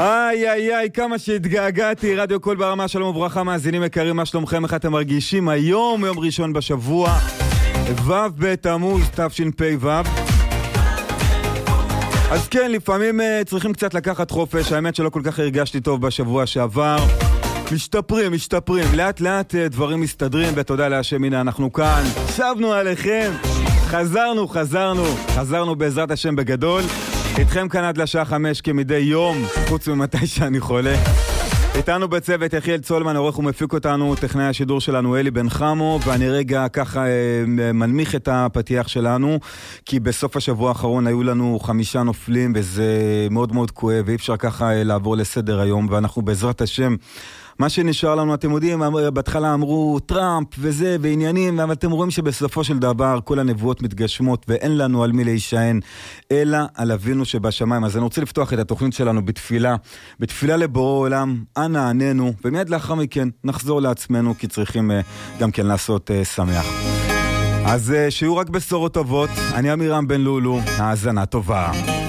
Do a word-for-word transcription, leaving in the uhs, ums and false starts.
איי איי איי, כמה שהתגעגעתי. רדיו קול ברמה, שלום וברכה מאזינים יקרים, מה שלומכם, איך אתם מרגישים? היום יום ראשון בשבוע, ו' בתמוז תשפ"ו. אז כן, לפעמים uh, צריכים קצת לקחת חופש. האמת שלא כל כך הרגשתי טוב בשבוע שעבר. משתפרים, משתפרים, לאט לאט uh, דברים מסתדרים, ותודה להשם, הנה אנחנו כאן, שבנו עליכם, חזרנו, חזרנו, חזרנו בעזרת השם בגדול. איתכם כאן עד לשעה חמש כמדי יום, חוץ ממתי שאני חולה. איתנו בצוות יחיאל צולמן, עורך ומפיק אותנו, טכנאי השידור שלנו אלי בן חמו, ואני רגע ככה אה, מנמיך את הפתיח שלנו, כי בסוף השבוע האחרון היו לנו חמישה נופלים, וזה מאוד מאוד כואב, ואי אפשר ככה אה, לעבור לסדר היום, ואנחנו בעזרת השם, מה שנשאר לנו, אתם יודעים, בהתחלה אמרו טראמפ וזה ועניינים, אבל אתם רואים שבסופו של דבר כל הנבואות מתגשמות ואין לנו על מי להישען, אלא על אבינו שבשמיים. אז אני רוצה לפתוח את התוכנית שלנו בתפילה, בתפילה לבורא עולם, אנא עננו, ומיד לאחר מכן נחזור לעצמנו, כי צריכים גם כן לעשות שמח. אז שיהיו רק בשורות טובות, אני אמירם בן לולו, האזנה טובה.